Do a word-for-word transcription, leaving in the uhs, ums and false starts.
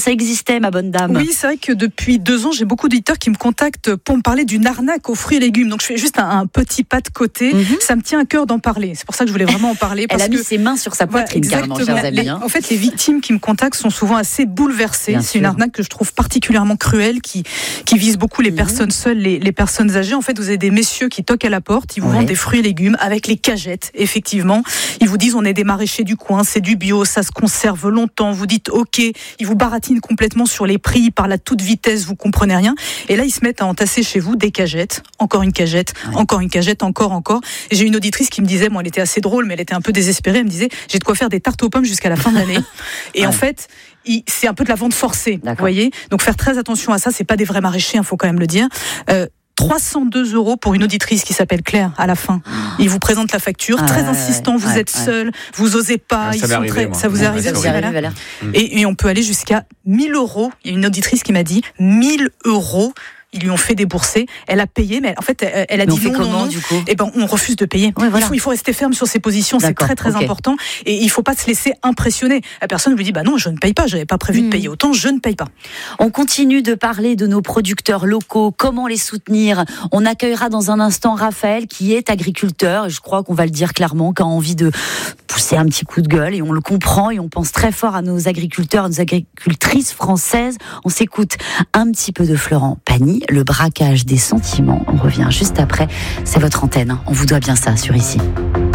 ça existait, ma bonne dame. Oui, c'est vrai que depuis deux ans, j'ai beaucoup d'éditeurs qui me contactent pour me parler d'une arnaque aux fruits et légumes. Donc je fais juste un, un petit pas de côté. Mm-hmm. Ça me tient à cœur d'en parler. C'est pour ça que je voulais vraiment en parler. Parce Elle a mis que, ses mains sur sa poitrine, ouais, carrément, chers amis. Les, en fait, les victimes qui me contactent sont souvent assez bouleversées. Bien c'est sûr. Une arnaque que je trouve particulièrement cruelle, qui, qui vise beaucoup les mm-hmm. personnes seules, les, les personnes âgées. En fait, vous avez des messieurs qui toquent à la porte, ils vous ouais. vendent des fruits et légumes avec les cagettes, effectivement. Ils vous disent, on est des maraîchers du coin, c'est du bio, ça se conserve longtemps. Vous dites, ok, ils vous baratinent complètement sur les prix, par la toute vitesse, vous comprenez rien. Et là, ils se mettent à entasser chez vous des cagettes, encore une cagette, ouais. encore une cagette, encore, encore. Et j'ai une auditrice qui me disait, bon, elle était assez drôle, mais elle était un peu désespérée. Elle me disait, j'ai de quoi faire des tartes aux pommes jusqu'à la fin de l'année. Et ouais. en fait, il, c'est un peu de la vente forcée, D'accord. vous voyez. Donc faire très attention à ça. C'est pas des vrais maraîchers, il faut quand même le dire. Euh, trois cent deux euros pour une auditrice qui s'appelle Claire à la fin. Il vous présente la facture, ah, très ouais, insistant, ouais, vous ouais, êtes ouais. seul, vous osez pas, ah, ils ça, sont arrivé, très... ça vous est arrivé, ça arrivé voilà. et, et on peut aller jusqu'à mille euros. Il y a une auditrice qui m'a dit mille euros. Ils lui ont fait débourser, elle a payé, mais en fait, elle, elle a mais dit non, non, non. Du coup et ben, on refuse de payer. Ouais, voilà. il, faut, il faut rester ferme sur ses positions, D'accord, c'est très, très okay. important. Et il faut pas se laisser impressionner. La personne lui dit, bah non, je ne paye pas, j'avais pas prévu mmh. de payer autant, je ne paye pas. On continue de parler de nos producteurs locaux, comment les soutenir. On accueillera dans un instant Raphaël, qui est agriculteur, et je crois qu'on va le dire clairement, qui a envie de pousser un petit coup de gueule, et on le comprend, et on pense très fort à nos agriculteurs, à nos agricultrices françaises. On s'écoute un petit peu de Florent Pagny, le braquage des sentiments. On revient juste après. C'est votre antenne. On vous doit bien ça sur Ici.